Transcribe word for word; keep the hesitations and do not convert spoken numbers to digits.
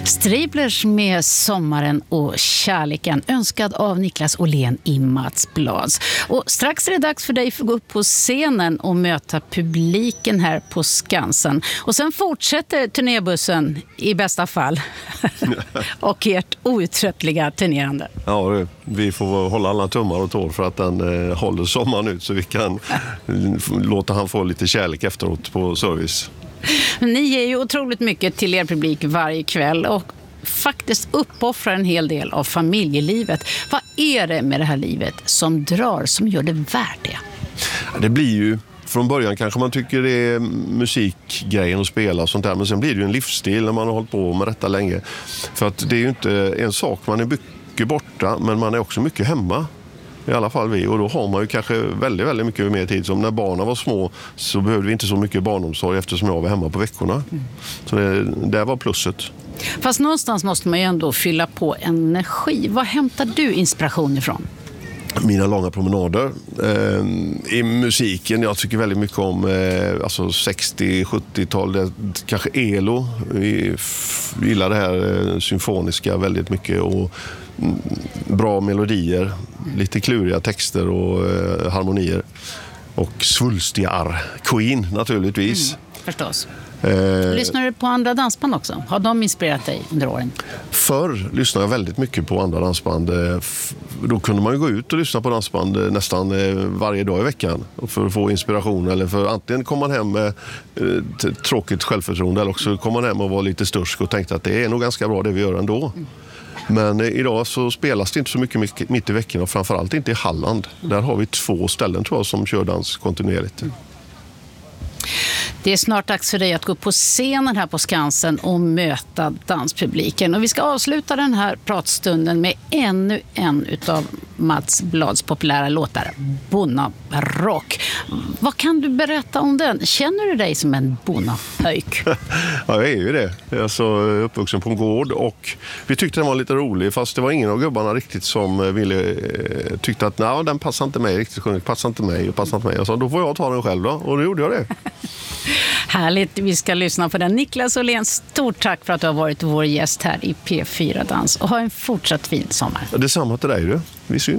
Striplers med Sommaren och kärleken, önskad av Niklas Åhlén i Mats Blads. Och strax är det dags för dig att gå upp på scenen och möta publiken här på Skansen. Och sen fortsätter turnébussen i bästa fall och ert outtröttliga turnerande. Ja, vi får hålla alla tummar och tår för att den eh, håller sommaren ut så vi kan låta han få lite kärlek efteråt på service. Ni ger ju otroligt mycket till er publik varje kväll och faktiskt uppoffrar en hel del av familjelivet. Vad är det med det här livet som drar, som gör det värt det? Det blir ju, från början kanske man tycker det är musikgrejen att spela och sånt där, men sen blir det ju en livsstil när man har hållit på med detta länge. För att det är ju inte en sak, man är mycket borta men man är också mycket hemma. I alla fall vi, och då har man ju kanske väldigt, väldigt mycket mer tid. Som när barnen var små så behövde vi inte så mycket barnomsorg eftersom jag var hemma på veckorna. Mm. Så det, det var plusset. Fast någonstans måste man ju ändå fylla på energi. Vad hämtar du inspiration ifrån? Mina långa promenader. Eh, I musiken, jag tycker väldigt mycket om eh, alltså sextio-sjuttiotal, det, kanske E L O. Vi gillar det här eh, symfoniska väldigt mycket och mm, bra melodier, lite kluriga texter och eh, harmonier. Och svulstiga arr. Queen naturligtvis. Mm, förstås. Eh, Lyssnar du på andra dansband också? Har de inspirerat dig under åren? Förr lyssnade jag väldigt mycket på andra dansband. Då kunde man ju gå ut och lyssna på dansband nästan varje dag i veckan för att få inspiration. Eller för antingen kom man hem med tråkigt självförtroende eller också kom man hem och var lite störsk och tänkte att det är nog ganska bra det vi gör ändå. Mm. Men idag så spelas det inte så mycket mitt i veckan och framförallt inte i Halland. Där har vi två ställen tror jag som kör dans kontinuerligt. Mm. Det är snart dags för dig att gå på scenen här på Skansen och möta danspubliken. Och vi ska avsluta den här pratstunden med ännu en utav Mats Blads populära låtar, Bonnarock. Vad kan du berätta om den? Känner du dig som en bonnapöjk? Ja, jag är ju det. Jag är alltså uppvuxen på en gård och vi tyckte den var lite rolig fast det var ingen av gubbarna riktigt som ville, tyckte att nej, den passar inte mig riktigt, sjungit, passar inte mig och passar inte mig. Jag sa, då får jag ta den själv då. Och då gjorde jag det. Härligt, vi ska lyssna på den. Niklas Åhlén, stort tack för att du har varit vår gäst här i P fyra Dans och ha en fortsatt fin sommar. Detsamma till dig du. Vi syns.